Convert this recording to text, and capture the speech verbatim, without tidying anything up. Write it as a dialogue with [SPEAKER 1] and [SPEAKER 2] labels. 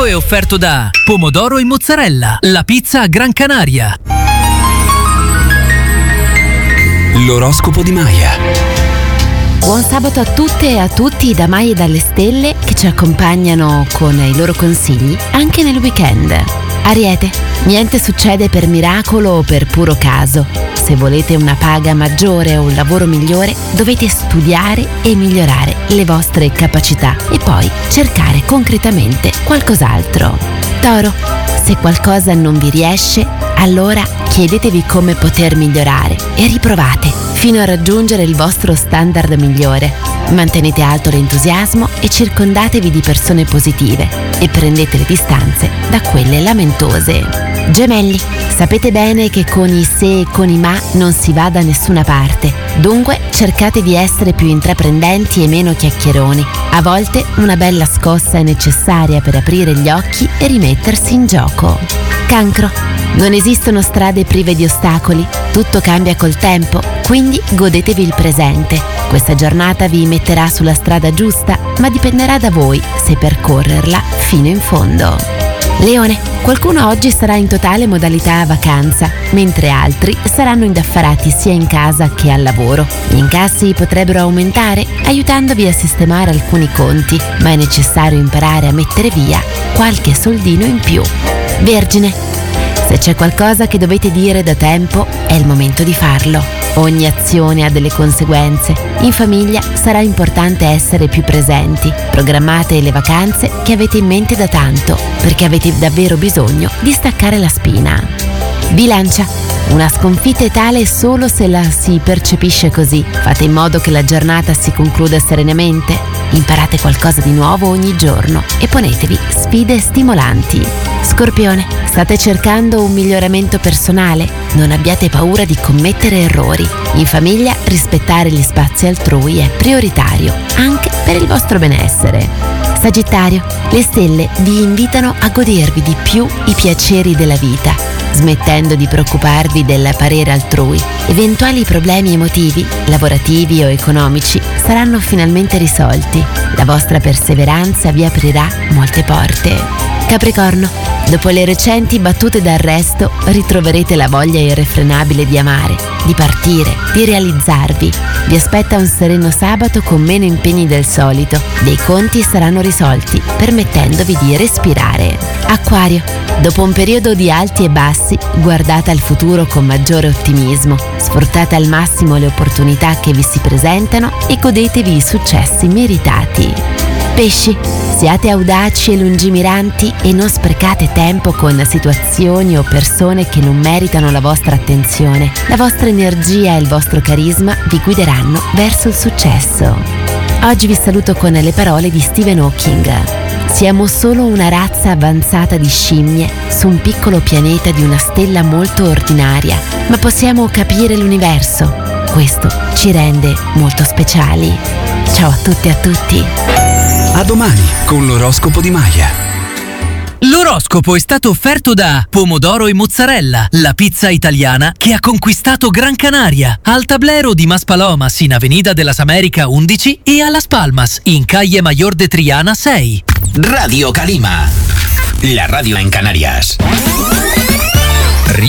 [SPEAKER 1] È offerto da Pomodoro e Mozzarella, la pizza a Gran Canaria.
[SPEAKER 2] L'oroscopo di Maya.
[SPEAKER 3] Buon sabato a tutte e a tutti da Maya e dalle stelle che ci accompagnano con i loro consigli anche nel weekend. Ariete, niente succede per miracolo o per puro caso. Se volete una paga maggiore o un lavoro migliore, dovete studiare e migliorare le vostre capacità e poi cercare concretamente qualcos'altro. Toro, se qualcosa non vi riesce, allora chiedetevi come poter migliorare e riprovate fino a raggiungere il vostro standard migliore. Mantenete alto l'entusiasmo e circondatevi di persone positive e prendete le distanze da quelle lamentose. Gemelli, sapete bene che con i se e con i ma non si va da nessuna parte. Dunque cercate di essere più intraprendenti e meno chiacchieroni. A volte una bella scossa è necessaria per aprire gli occhi e rimettersi in gioco. Cancro, non esistono strade prive di ostacoli, tutto cambia col tempo, quindi godetevi il presente. Questa giornata vi metterà sulla strada giusta, ma dipenderà da voi se percorrerla fino in fondo. Leone, qualcuno oggi sarà in totale modalità vacanza, mentre altri saranno indaffarati sia in casa che al lavoro. Gli incassi potrebbero aumentare, aiutandovi a sistemare alcuni conti, ma è necessario imparare a mettere via qualche soldino in più. Vergine, se c'è qualcosa che dovete dire da tempo, è il momento di farlo. Ogni azione ha delle conseguenze. In famiglia sarà importante essere più presenti. Programmate le vacanze che avete in mente da tanto, perché avete davvero bisogno di staccare la spina. Bilancia, una sconfitta è tale solo se la si percepisce così. Fate in modo che la giornata si concluda serenamente. Imparate qualcosa di nuovo ogni giorno e ponetevi sfide stimolanti. Scorpione, state cercando un miglioramento personale? Non abbiate paura di commettere errori. In famiglia rispettare gli spazi altrui è prioritario, anche per il vostro benessere. Sagittario, le stelle vi invitano a godervi di più i piaceri della vita, smettendo di preoccuparvi del parere altrui. Eventuali problemi emotivi, lavorativi o economici saranno finalmente risolti. La vostra perseveranza vi aprirà molte porte. Capricorno, dopo le recenti battute d'arresto ritroverete la voglia irrefrenabile di amare, di partire, di realizzarvi. Vi aspetta un sereno sabato con meno impegni del solito. Dei conti saranno risolti, permettendovi di respirare. Acquario, dopo un periodo di alti e bassi, guardate al futuro con maggiore ottimismo. Sfruttate al massimo le opportunità che vi si presentano e godetevi i successi meritati. Pesci, siate audaci e lungimiranti e non sprecate tempo con situazioni o persone che non meritano la vostra attenzione. La vostra energia e il vostro carisma vi guideranno verso il successo. Oggi vi saluto con le parole di Stephen Hawking. Siamo solo una razza avanzata di scimmie su un piccolo pianeta di una stella molto ordinaria, ma possiamo capire l'universo. Questo ci rende molto speciali. Ciao a tutte e a tutti.
[SPEAKER 2] A domani con l'oroscopo di Maya.
[SPEAKER 1] L'oroscopo è stato offerto da Pomodoro e Mozzarella, la pizza italiana che ha conquistato Gran Canaria, al Tablero di Maspalomas in Avenida de las Américas undici e a Las Palmas in Calle Mayor de Triana sei.
[SPEAKER 4] Radio Calima, la radio en Canarias.